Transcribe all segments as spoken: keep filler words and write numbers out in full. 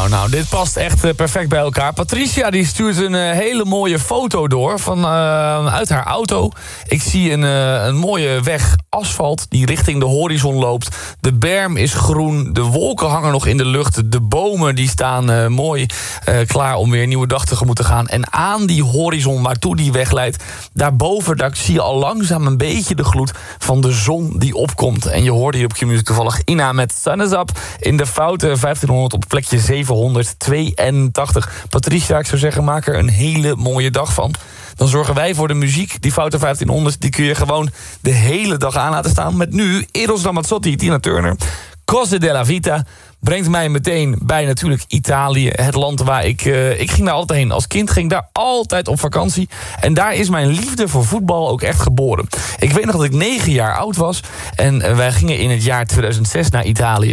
nou, nou, dit past echt uh, perfect bij elkaar. Patricia die stuurt een uh, hele mooie foto door van, uh, uit haar auto. Ik zie een, uh, een mooie weg asfalt die richting de horizon loopt. De berm is groen, de wolken hangen nog in de lucht. De bomen die staan uh, mooi uh, klaar om weer een nieuwe dag tegemoet te gaan. En aan die horizon waartoe die weg leidt, daarboven daar zie je al langzaam een beetje de gloed van de zon die opkomt. En je hoorde hier op Q-Music toevallig Ina met Sun is Up in de foute vijftienhonderd op plekje zevenhonderdtweeëntachtig. Patricia, ik zou zeggen, maak er een hele mooie dag van. Dan zorgen wij voor de muziek. Die foute vijftienhonderd die kun je gewoon de hele dag aan laten staan. Met nu Eros Ramazzotti, Tina Turner, Cose della Vita. Brengt mij meteen bij natuurlijk Italië. Het land waar ik... Uh, ik ging daar altijd heen. Als kind ging ik daar altijd op vakantie. En daar is mijn liefde voor voetbal ook echt geboren. Ik weet nog dat ik negen jaar oud was. En uh, wij gingen in het jaar tweeduizend zes naar Italië.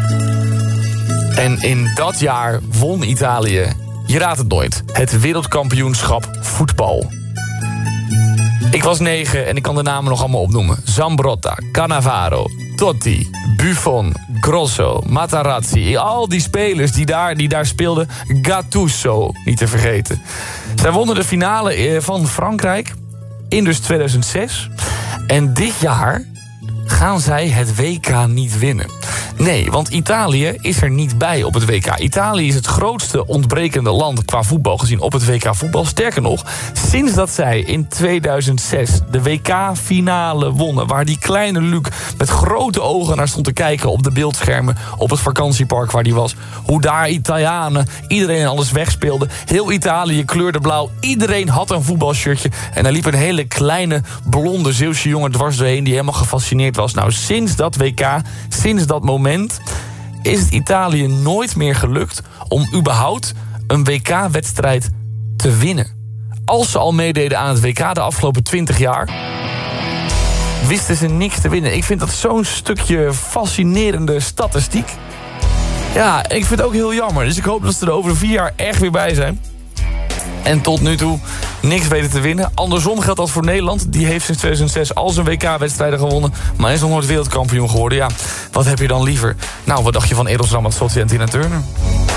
En in dat jaar won Italië, je raadt het nooit, het wereldkampioenschap voetbal. Ik was negen en ik kan de namen nog allemaal opnoemen. Zambrotta, Cannavaro, Totti, Buffon, Grosso, Materazzi. Al die spelers die daar, die daar speelden. Gattuso, niet te vergeten. Zij wonnen de finale van Frankrijk in dus tweeduizend zes. En dit jaar gaan zij het W K niet winnen. Nee, want Italië is er niet bij op het W K. Italië is het grootste ontbrekende land qua voetbal gezien op het W K voetbal. Sterker nog, sinds dat zij in tweeduizend zes de W K-finale wonnen, waar die kleine Luc met grote ogen naar stond te kijken op de beeldschermen op het vakantiepark waar die was, hoe daar Italianen iedereen alles wegspeelde. Heel Italië kleurde blauw. Iedereen had een voetbalshirtje. En er liep een hele kleine, blonde Zeeuwse jongen dwars doorheen die helemaal gefascineerd was. Nou, sinds dat W K, sinds dat moment is het Italië nooit meer gelukt om überhaupt een W K-wedstrijd te winnen. Als ze al meededen aan het W K de afgelopen twintig jaar, wisten ze niks te winnen. Ik vind dat zo'n stukje fascinerende statistiek. Ja, ik vind het ook heel jammer. Dus ik hoop dat ze er over vier jaar echt weer bij zijn. En tot nu toe niks weten te winnen. Andersom geldt dat voor Nederland. Die heeft sinds tweeduizend zes al zijn W K-wedstrijden gewonnen, maar is nog nooit wereldkampioen geworden. Ja, wat heb je dan liever? Nou, wat dacht je van Eros Ramazzotti en Tina Turner?